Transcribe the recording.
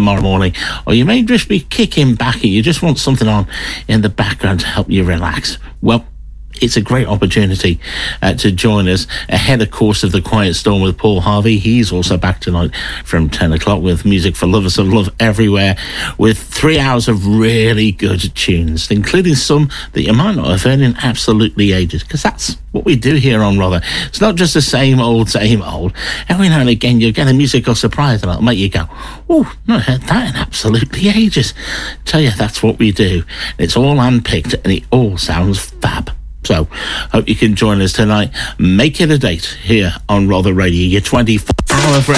tomorrow morning, or you may just be kicking back and you just want something on in the background to help you relax. Well, it's a great opportunity to join us ahead, of course, of The Quiet Storm with Paul Harvey. He's also back tonight from 10 o'clock with music for lovers of love everywhere, with 3 hours of really good tunes, including some that you might not have heard in absolutely ages, because that's what we do here on Rother. It's not just the same old, same old. Every now and again you'll get a musical surprise and it'll make you go, oh, not heard that in absolutely ages. Tell you, that's what we do. It's all handpicked and it all sounds fab. So, hope you can join us tonight. Make it a date here on Rother Radio, your 24-hour